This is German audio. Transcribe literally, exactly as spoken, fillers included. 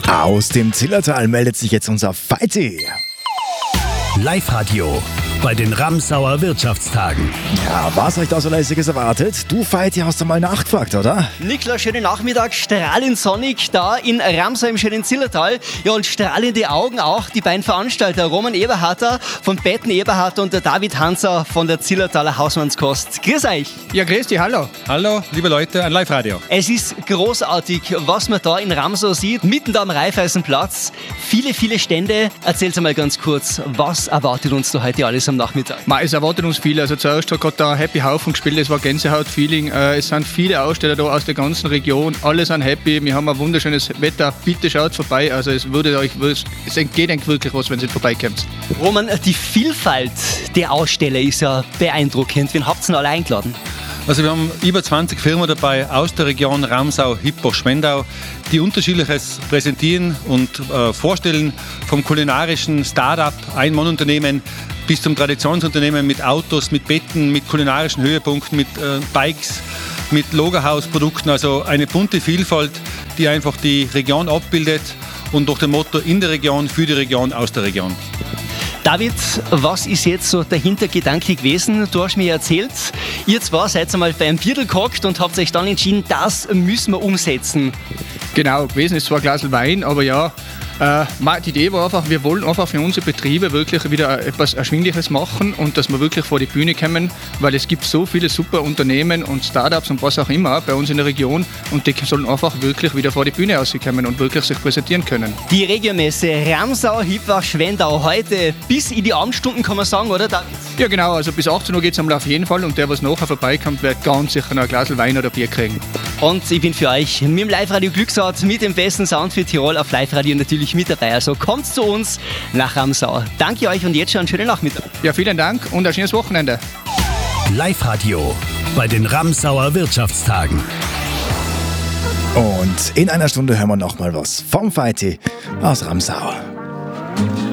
Aus dem Zillertal meldet sich jetzt unser Feiti. Live-Radio bei den Ramsauer Wirtschaftstagen. Ja, was euch da so lässiges erwartet? Du, Feiti, hast du mal nachgefragt, oder? Niklas, schönen Nachmittag, strahlend sonnig da in Ramsau im schönen Zillertal. Ja, und strahlende Augen auch die beiden Veranstalter, Roman Eberharter von Betten Eberharter und der David Hanser von der Zillertaler Hausmannskost. Grüß euch! Ja, grüß dich, hallo. Hallo, liebe Leute, ein Live-Radio. Es ist großartig, was man da in Ramsau sieht, mitten da am Raiffeisenplatz. Viele, viele Stände. Erzähl's einmal ganz kurz, was erwartet uns da heute alles am Nachmittag? Ma, es erwartet uns viel. Also zuerst hat gerade da Happy Haufen gespielt, es war Gänsehaut-Feeling. Äh, es sind viele Aussteller da aus der ganzen Region, alle sind happy, wir haben ein wunderschönes Wetter. Bitte schaut vorbei, also es würde euch, es entgeht euch wirklich was, wenn ihr vorbeikommt. Roman, die Vielfalt der Aussteller ist ja beeindruckend. Wen habt ihr denn alle eingeladen? Also wir haben über zwanzig Firmen dabei aus der Region Ramsau, Hippach, Schwendau, die Unterschiedliches präsentieren und äh, vorstellen, vom kulinarischen Start-up, Ein-Mann-Unternehmen bis zum Traditionsunternehmen mit Autos, mit Betten, mit kulinarischen Höhepunkten, mit äh, Bikes, mit Lagerhausprodukten. Also eine bunte Vielfalt, die einfach die Region abbildet und durch das Motto in der Region, für die Region, aus der Region. David, was ist jetzt so der Hintergedanke gewesen? Du hast mir erzählt, ihr zwei seid einmal beim Bierl gehockt und habt euch dann entschieden, das müssen wir umsetzen. Genau, gewesen ist zwar ein Glas Wein, aber ja, äh, die Idee war einfach, wir wollen einfach für unsere Betriebe wirklich wieder etwas Erschwingliches machen und dass wir wirklich vor die Bühne kommen, weil es gibt so viele super Unternehmen und Startups und was auch immer bei uns in der Region und die sollen einfach wirklich wieder vor die Bühne rauskommen und wirklich sich präsentieren können. Die Regiomesse Ramsau, Hippach, Schwendau heute bis in die Abendstunden, kann man sagen, oder David? Ja genau, also bis achtzehn Uhr geht es einmal auf jeden Fall und der, was nachher vorbeikommt, wird ganz sicher noch ein Glas Wein oder Bier kriegen. Und ich bin für euch mit dem Live-Radio Glücksrad mit dem besten Sound für Tirol auf Live-Radio natürlich mit dabei. Also kommt zu uns nach Ramsau. Danke euch und jetzt schon einen schönen Nachmittag. Ja, vielen Dank und ein schönes Wochenende. Live-Radio bei den Ramsauer Wirtschaftstagen. Und in einer Stunde hören wir noch mal was vom Feiti aus Ramsau.